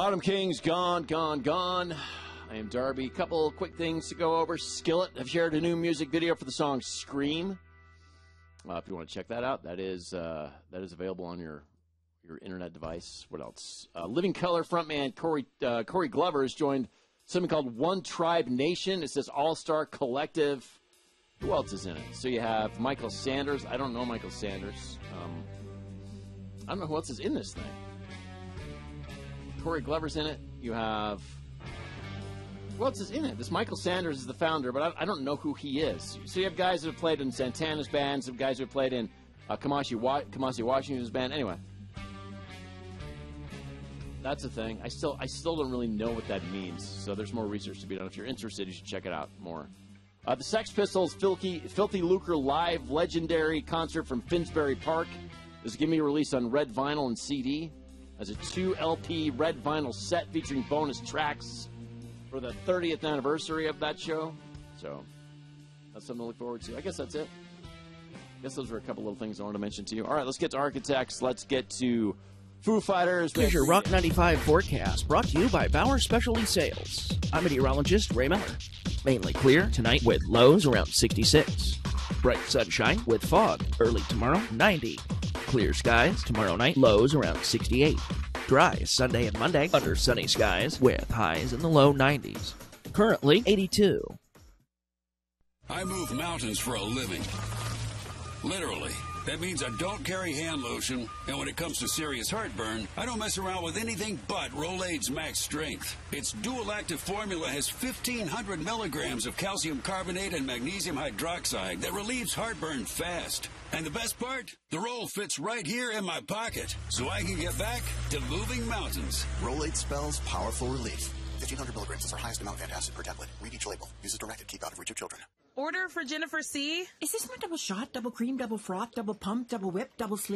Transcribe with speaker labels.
Speaker 1: Autumn Kings, gone, gone, gone. I am Darby. Couple quick things to go over. Skillet have shared a new music video for the song Scream. If you want to check that out, that is available on your internet device. What else? Living Colour frontman Corey Glover has joined something called One Tribe Nation. It's this all-star collective. Who else is in it? So you have Michael Sanders. I don't know Michael Sanders. I don't know who else is in this thing. Corey Glover's in it. You have... Who else is in it? This Michael Sanders is the founder, but I don't know who he is. So you have guys that have played in Santana's band, some guys who have played in Kamasi Washington's band. Anyway, that's the thing. I still don't really know what that means. So there's more research to be done. If you're interested, you should check it out more. The Sex Pistols' Filthy Lucre live legendary concert from Finsbury Park is going to be released on red vinyl and CD as a 2-LP red vinyl set featuring bonus tracks for the 30th anniversary of that show. So that's something to look forward to. I guess that's it. I guess those were a couple little things I wanted to mention to you. All right, let's get to Architects. Let's get to Foo Fighters.
Speaker 2: Here's your Rock 95 forecast, brought to you by Bauer Specialty Sales. I'm meteorologist Ray Miller. Mainly clear tonight with lows around 66. Bright sunshine with fog early tomorrow, 90. Clear skies tomorrow night, lows around 68. Dry Sunday and Monday under sunny skies with highs in the low 90s. Currently 82.
Speaker 3: I move mountains for a living. Literally. That means I don't carry hand lotion, and when it comes to serious heartburn, I don't mess around with anything but Rolaids Max Strength. Its dual-active formula has 1,500 milligrams of calcium carbonate and magnesium hydroxide that relieves heartburn fast. And the best part? The roll fits right here in my pocket, so I can get back to moving mountains.
Speaker 4: Rolaids spells powerful relief. 1,500 milligrams is our highest amount of antacid per tablet. Read each label. Use as directed. Keep out of reach of children.
Speaker 5: Order for Jennifer C.
Speaker 6: Is this my double shot, double cream, double froth, double pump, double whip, double sleep?